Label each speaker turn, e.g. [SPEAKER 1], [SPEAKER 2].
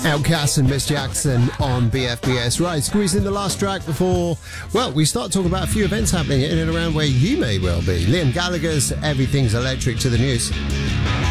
[SPEAKER 1] Outcast and Miss Jackson on BFBS. Right, squeezing the last track before, well, we start talking about a few events happening in and around where you may well be. Liam Gallagher's Everything's Electric to the news.